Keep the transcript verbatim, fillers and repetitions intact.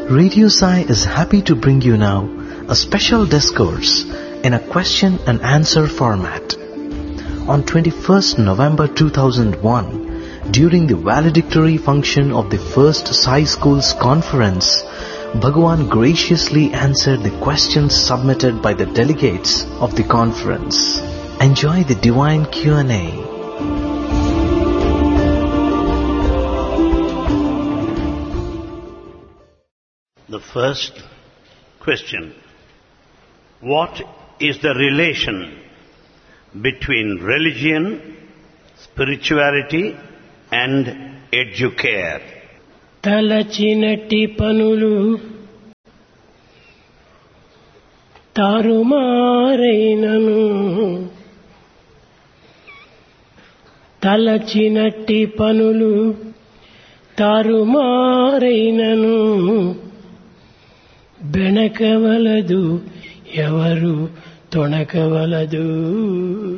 Radio Sai is happy to bring you now a special discourse in a question and answer format. On twenty-first November two thousand one, during the valedictory function of the first Sai Schools conference, Bhagavan graciously answered the questions submitted by the delegates of the conference. Enjoy the divine Q and A. The first question: what is the relation between religion, spirituality and educare? తలచినట్టి పనులు తారుమారైనను తలచినట్టి పనులు తారుమారైనను బెణకవలదు ఎవరు తొణకవలదు.